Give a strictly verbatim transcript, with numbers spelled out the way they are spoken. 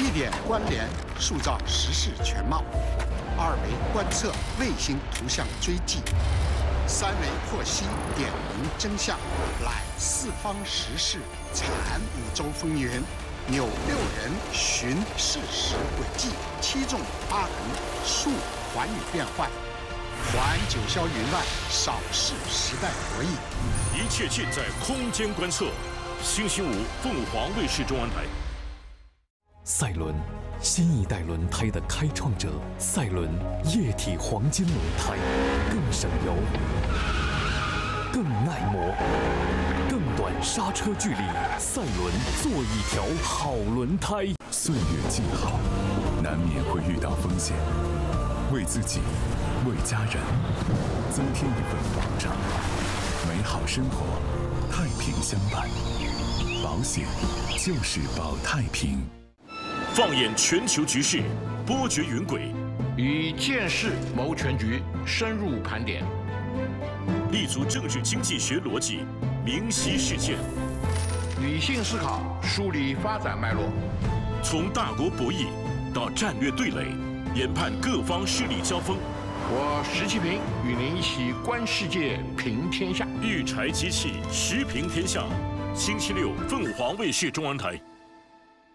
一点关联，塑造时事全貌；二为观测卫星图像追迹；三为获悉点明真相，揽四方时事，阐五洲风云。纽六人寻事实轨迹，七纵八横，述寰宇变幻。环九霄云外，扫视时代博弈。 一切尽在空间观测。星期五，凤凰卫视中文台。 赛伦，新一代轮胎的开创者。赛伦液体黄金轮胎，更省油，更耐磨，更短刹车距离。赛伦，做一条好轮胎。 岁月静好，难免会遇到风险，为自己，为家人，增添一份保障。美好生活，太平相伴。保险就是保太平。 放眼全球局势，波谲云轨， 以见识谋全局，深入盘点， 立足政治经济学逻辑，明晰事件， 理性思考，梳理发展脉络， 从大国博弈到战略对垒，研判各方势力交锋。 我石其平与您一起观世界，评天下。 育柴机器，时评天下。星期六，凤凰卫视中文台。